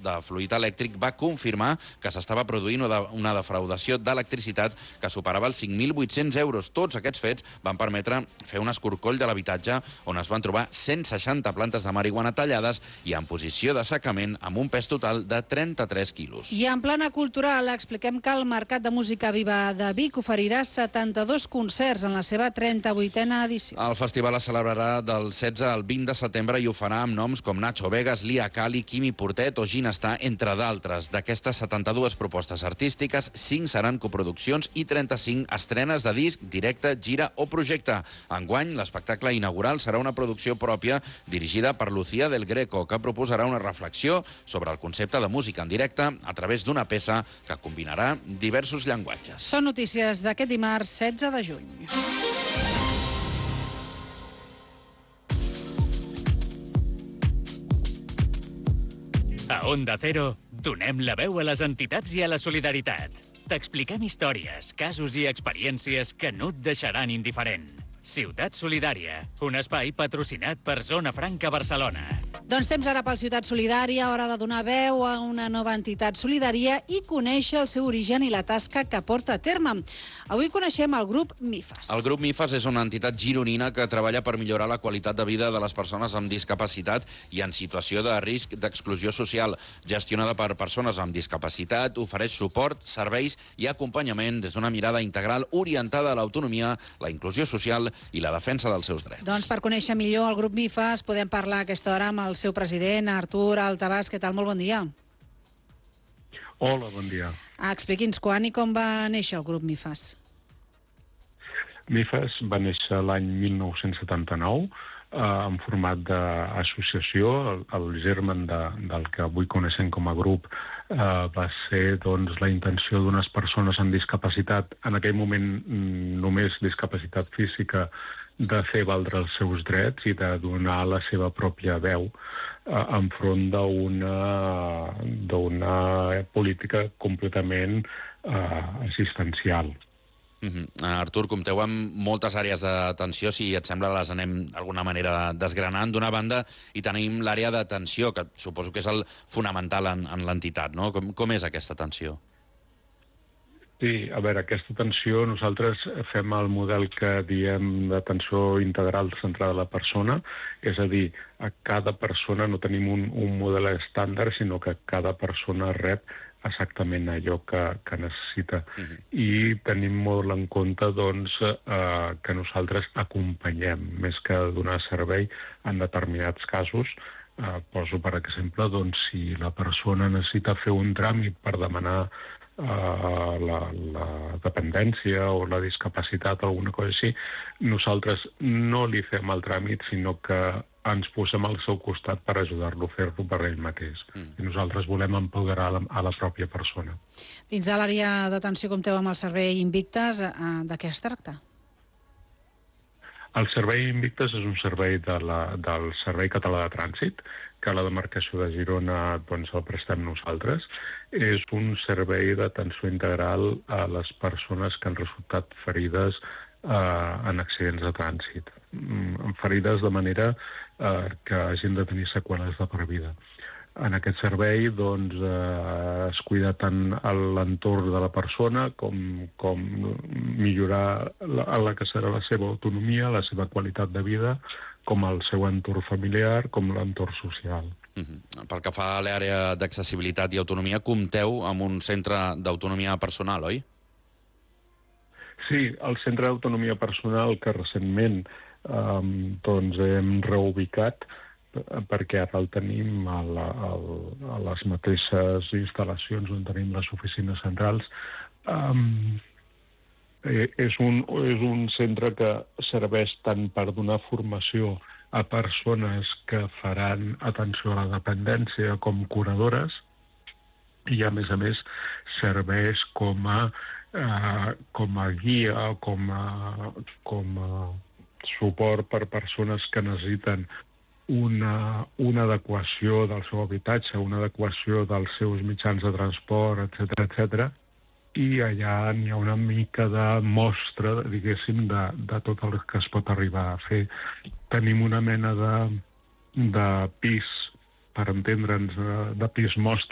de fluid elèctric va confirmar que s'estava produint una defraudació d'electricitat que superava els 5.800 euros. Tots aquests fets van permetre fer un escorcoll de l'habitatge on es van trobar 160 plantes de marihuana tallades i en posició d'assecament amb un pes total de 33 quilos. I en plana cultural expliquem que el Mercat de Música Viva de Vic oferirà 72 concerts en la seva 38a edició. El festival es celebrarà del 16 al 20 de setembre i ho farà amb noms com Nacho Vegas, Lia Cali, Quimi Portet o Gina Està, entre d'altres. D'aquestes 72 propostes artístiques, 5 seran coproduccions i 35 estrenes de disc, directe, gira o projecte. Enguany, l'espectacle inaugural serà una producció pròpia dirigida per Lucía del Greco, que proposarà una reflexió sobre el concepte de música en directe a través d'una peça que combinarà diversos llenguatges. Són notícies d'aquest dimarts 16 de juny. A Onda Cero, donem la veu a les entitats i a la solidaritat. T'expliquem històries, casos i experiències que no et deixaran indiferent. Ciutat Solidària, un espai patrocinat per Zona Franca Barcelona. Doncs temps ara pel Ciutat Solidària, hora de donar veu a una nova entitat solidària i conèixer el seu origen i la tasca que porta a terme. Avui coneixem el grup MIFAS. El grup MIFAS és una entitat gironina que treballa per millorar la qualitat de vida de les persones amb discapacitat i en situació de risc d'exclusió social. Gestionada per persones amb discapacitat, ofereix suport, serveis i acompanyament des d'una mirada integral orientada a l'autonomia, la inclusió social i la defensa dels seus drets. Doncs per conèixer millor el grup MIFAS podem parlar a aquesta hora amb el seu president, Artur Altabàs. Què tal? Molt bon dia. Hola, bon dia. Expliqui'ns quan i com va néixer el grup MIFAS. MIFAS va néixer l'any 1979 en format d'associació. El germen del que avui coneixem com a grup va ser doncs, la intenció d'unes persones amb discapacitat, en aquell moment només discapacitat física, de fer valdre els seus drets i de donar la seva pròpia veu enfront d'una política completament assistencial. Artur, compteu amb moltes àrees d'atenció, si et sembla les anem d'alguna manera desgranant. D'una banda, i tenim l'àrea d'atenció, que suposo que és el fonamental en l'entitat, no? Com és aquesta atenció? Sí, a veure, aquesta atenció nosaltres fem el model que diem d'atenció integral centrada a la persona, és a dir, a cada persona no tenim un model estàndard, sinó que cada persona rep exactament allò que necessita. I tenim molt en compte doncs, que nosaltres acompanyem, més que donar servei en determinats casos. Poso per exemple, doncs, si la persona necessita fer un tràmit per demanar la dependència o la discapacitat o alguna cosa així, nosaltres no li fem el tràmit, sinó que ens posem al seu costat per ajudar-lo a fer-lo per ell mateix. I nosaltres volem empoderar a la pròpia persona. Dins de l'àrea d'atenció compteu amb el servei Invictes. De què es tracta? El servei Invictes és un servei del Servei Català de Trànsit, que a la demarcació de Girona doncs, el prestem nosaltres. És un servei d'atenció integral a les persones que han resultat ferides en accidents de trànsit. Ferides de manera que hagin de tenir seqüeles de per vida. En aquest servei doncs, es cuida tant l'entorn de la persona com millorar la que serà la seva autonomia, la seva qualitat de vida, com el seu entorn familiar, com l'entorn social. Pel que fa a l'àrea d'accessibilitat i autonomia, compteu amb un centre d'autonomia personal, oi? Sí, el centre d'autonomia personal que recentment doncs hem reubicat perquè ara el tenim a les mateixes instal·lacions on tenim les oficines centrals. És un centre que serveix tant per donar formació a persones que faran atenció a la dependència com curadores i, a més, serveix com a guia, com a suport per persones que necessiten una adequació del seu habitatge, una adequació dels seus mitjans de transport, etc. I allà n'hi ha una mica de mostra, diguéssim, de tot el que es pot arribar a fer. Tenim una mena de pis, per entendre'ns, de pis mostra,